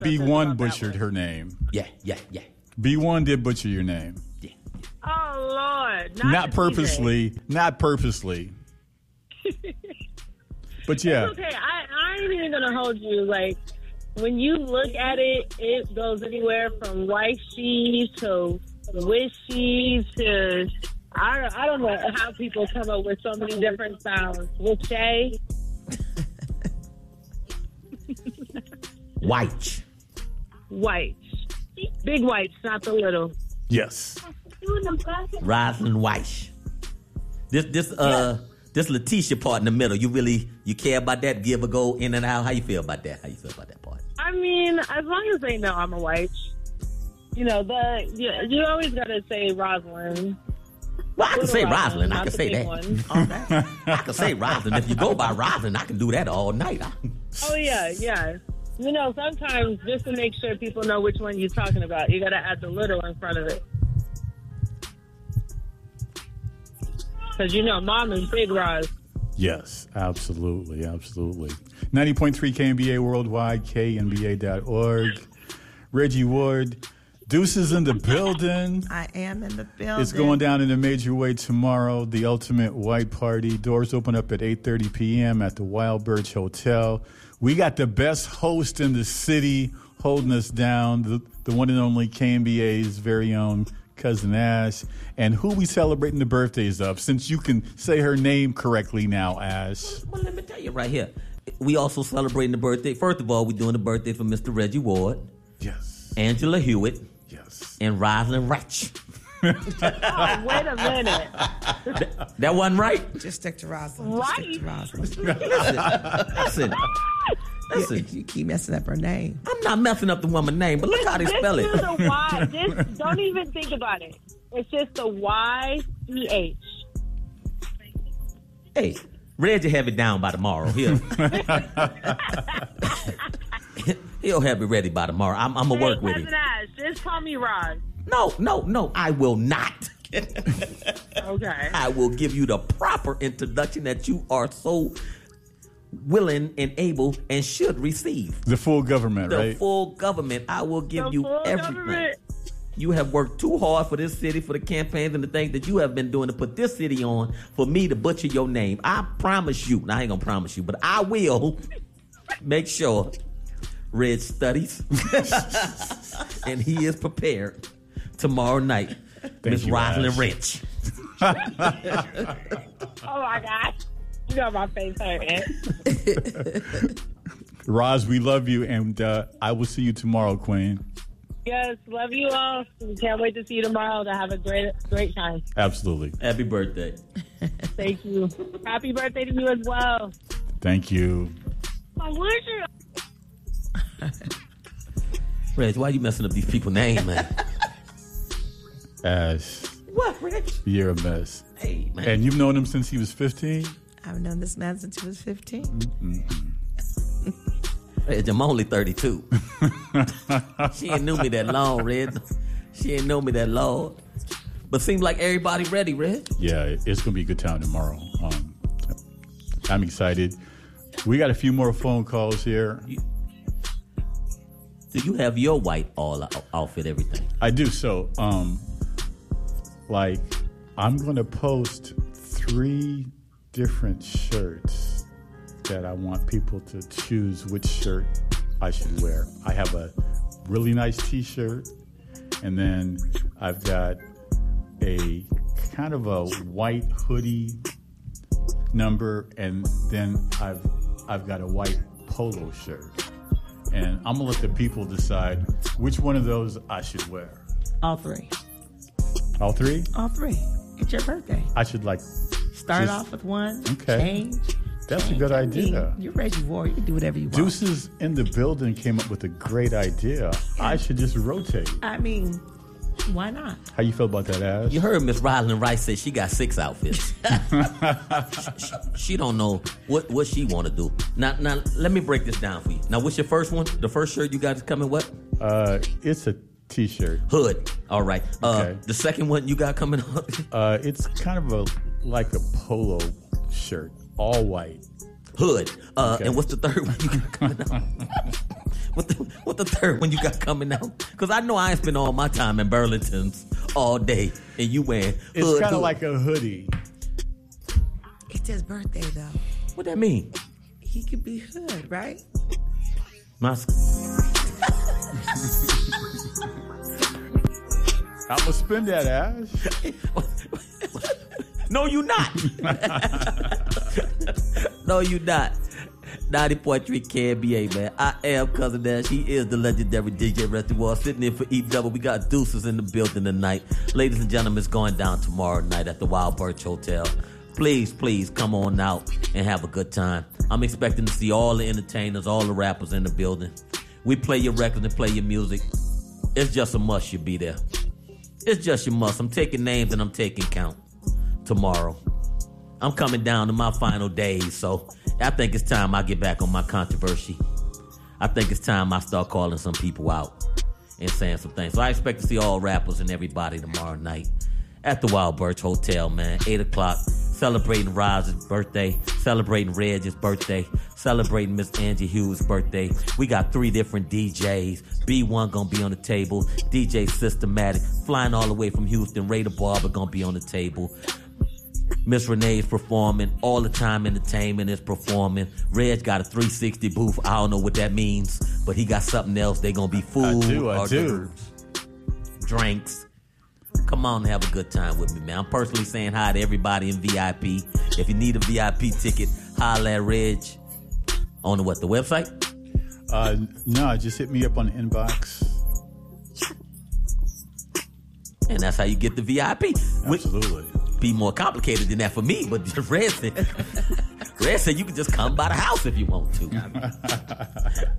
B1 butchered her name. Yeah. B1 did butcher your name. Yeah. Oh Lord, Not purposely. Not purposely. But yeah. It's okay. I ain't even gonna hold you. Like when you look at it, it goes anywhere from wifey to wishy to I don't know how people come up with so many different sounds. Wishy. White. Big whites, not the little. Yes. Rosalind Weiss. This Letitia part in the middle, you care about that? Give a go in and out? How you feel about that? How you feel about that part? I mean, as long as they know I'm a white, you always gotta say Rosalind. Well, I can say Rosalind. I not can the say big that. one. All right. I can say Rosalind. If you go by Rosalind, I can do that all night. Oh, yeah. Sometimes just to make sure people know which one you're talking about, you gotta add the little in front of it. Because Mom is Big Roz. Yes, absolutely. 90.3 KNBA Worldwide, KNBA.org. Reggie Ward. Deuces in the building. I am in the building. It's going down in a major way tomorrow. The Ultimate White Party. Doors open up at 8:30 p.m. at the Wild Birch Hotel. We got the best host in the city holding us down, the one and only KNBA's very own Cousin Ash. And who we celebrating the birthdays of, since you can say her name correctly now, Ash. Well, let me tell you right here. We also celebrating the birthday. First of all, we're doing the birthday for Mr. Reggie Ward. Yes. Angela Hewitt. Yes. And Rosalind Reich. Oh, wait a minute. That wasn't right? Just stick to Rosalind. Right. Listen. You keep messing up her name. I'm not messing up the woman's name, but look how they spell it. Just do the Y. Don't even think about it. It's just the YCH. Hey, Reggie have it down by tomorrow. He'll have it ready by tomorrow. I'm going to work with him. Ash, just call me Roz. No, I will not. Okay. I will give you the proper introduction that you are so willing and able and should receive. The full government, right? The full government. I will give you everything. Government. You have worked too hard for this city, for the campaigns and the things that you have been doing to put this city on for me to butcher your name. I promise you. Now, I ain't going to promise you, but I will make sure Red studies and he is prepared tomorrow night. Miss Rosalind Rich. Oh, my gosh. You got my face hurting. Roz, we love you, and I will see you tomorrow, Queen. Yes, love you all. Can't wait to see you tomorrow to have a great time. Absolutely. Happy birthday. Thank you. Happy birthday to you as well. Thank you. Where's your... Reg, why you messing up these people's names, man? Ash. What, Reg? You're a mess. Hey, man. And you've known him since he was 15? I've known this man since he was 15. Reg, I'm only 32. She ain't knew me that long, Reg. She ain't know me that long. But seems like everybody ready, Reg. Yeah, it's going to be a good time tomorrow. I'm excited. We got a few more phone calls here. Do you have your white all outfit, everything? I do. So, I'm going to post 3 different shirts that I want people to choose which shirt I should wear. I have a really nice T-shirt, and then I've got a kind of a white hoodie number, and then I've got a white polo shirt. And I'm going to let the people decide which one of those I should wear. All 3. All 3? All 3. It's your birthday. I should start off with one. Okay. Change. That's a good idea. You're Reggie Ward. You can do whatever you want. Deuces in the building came up with a great idea. I should just rotate. I mean, why not? How you feel about that, Ash? You heard Miss Rosalind Rice say she got 6 outfits. she don't know what she want to do. Now, let me break this down for you. Now, what's your first one? The first shirt you got is coming what? It's a T-shirt. Hood. All right. Okay. The second one you got coming up? It's kind of like a polo shirt, all white. Hood. Okay. And what's the third one you got coming up? What the third one you got coming out? Because I know I ain't spend all my time in Burlington's all day, and you wearing It's kind of like a hoodie. It's his birthday, though. What that mean? He could be hood, right? My I'm going to spend that, Ash. No, you not. No, you not. 90.3 KBA, man. I am Cousin Ash. He is the legendary DJ Rusty Wall. Sitting in for E-Double. We got Deuces in the building tonight. Ladies and gentlemen, it's going down tomorrow night at the Wild Birch Hotel. Please, please come on out and have a good time. I'm expecting to see all the entertainers, all the rappers in the building. We play your records and play your music. It's just a must you be there. It's just your must. I'm taking names and I'm taking count tomorrow. I'm coming down to my final days, so I think it's time I get back on my controversy. I think it's time I start calling some people out and saying some things. So I expect to see all rappers and everybody tomorrow night at the Wild Birch Hotel, man. 8 o'clock, celebrating Roz's birthday, celebrating Reg's birthday, celebrating Miss Angie Hughes' birthday. We got 3 different DJs. B1 gonna be on the table. DJ Systematic, flying all the way from Houston. Ray the Barber gonna be on the table. Miss Renee's performing. All the Time Entertainment is performing. Reg got a 360 booth. I don't know what that means, but he got something else. They gonna be food, I do. drinks. Come on and have a good time with me, man. I'm personally saying hi to everybody in VIP. If you need a VIP ticket, holla at Reg on the website? No, just hit me up on the inbox. And that's how you get the VIP. Absolutely. Be more complicated than that for me, but Red said you can just come by the house if you want to.